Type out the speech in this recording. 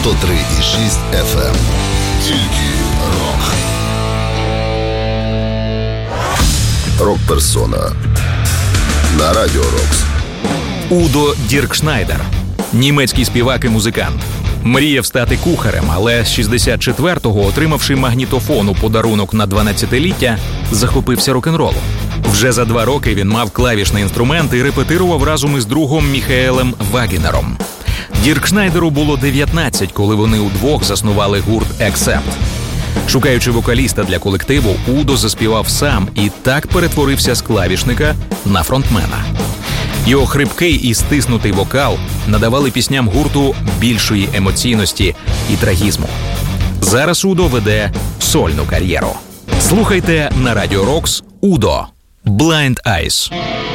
103,6 FM. Тільки рок. Рок-персона на Радіо Рокс. Удо Діркшнайдер. Німецький співак і музикант. Мріяв стати кухарем, але з 64-го, отримавши магнітофон у подарунок на 12-ліття, захопився рок-н-ролом. Вже за 2 роки він мав клавішний інструмент і репетирував разом із другом Міхаелем Вагінером. Діркшнайдеру було 19, коли вони удвох заснували гурт Accept. Шукаючи вокаліста для колективу, Удо заспівав сам і так перетворився з клавішника на фронтмена. Його хрипкий і стиснутий вокал надавали пісням гурту більшої емоційності і трагізму. Зараз Удо веде сольну кар'єру. Слухайте на Радіо Рокс Удо «Blind Eyes».